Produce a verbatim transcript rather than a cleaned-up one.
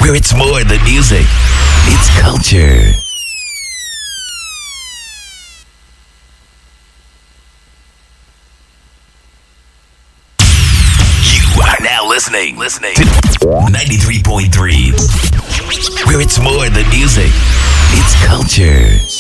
where it's more than music. It's culture. You are now listening, listening to ninety-three point three, where it's more than music. It's culture.